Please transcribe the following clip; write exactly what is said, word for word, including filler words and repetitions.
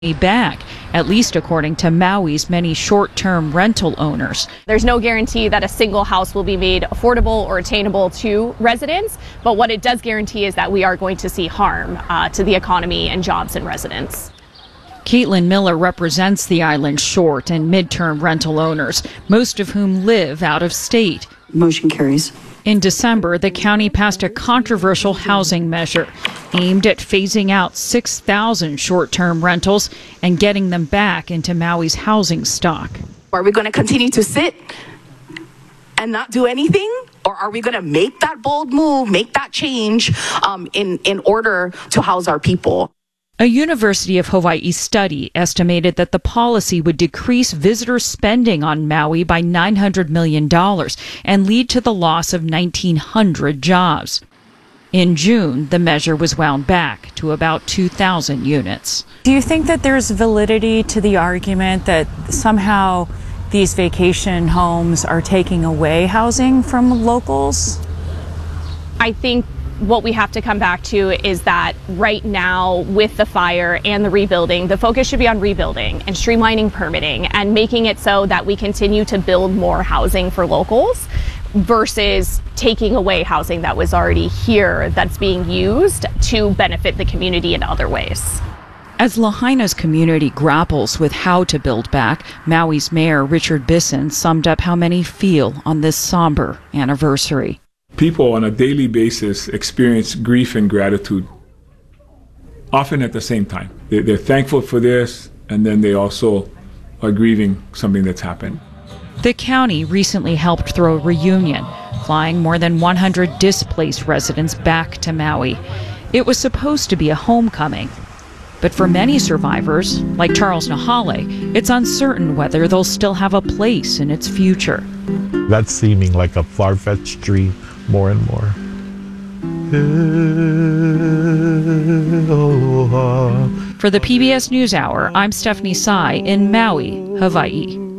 back, at least according to Maui's many short-term rental owners. There's no guarantee that a single house will be made affordable or attainable to residents, but what it does guarantee is that we are going to see harm uh, to the economy and jobs and residents. Caitlin Miller represents the island's short and midterm rental owners, most of whom live out of state. Motion carries. In December, the county passed a controversial housing measure aimed at phasing out six thousand short-term rentals and getting them back into Maui's housing stock. Are we going to continue to sit and not do anything? Or are we going to make that bold move, make that change um, in, in order to house our people? A University of Hawaii study estimated that the policy would decrease visitor spending on Maui by nine hundred million dollars and lead to the loss of nineteen hundred jobs. In June, the measure was wound back to about two thousand units. Do you think that there's validity to the argument that somehow these vacation homes are taking away housing from locals? I think what we have to come back to is that right now, with the fire and the rebuilding, the focus should be on rebuilding and streamlining permitting and making it so that we continue to build more housing for locals versus taking away housing that was already here that's being used to benefit the community in other ways. As Lahaina's community grapples with how to build back, Maui's mayor Richard Bisson summed up how many feel on this somber anniversary. People on a daily basis experience grief and gratitude, often at the same time. They're thankful for this, and then they also are grieving something that's happened. The county recently helped throw a reunion, flying more than one hundred displaced residents back to Maui. It was supposed to be a homecoming. But for many survivors, like Charles Nahale, it's uncertain whether they'll still have a place in its future. That's seeming like a far-fetched dream more and more. For the P B S NewsHour, I'm Stephanie Tsai in Maui, Hawaii.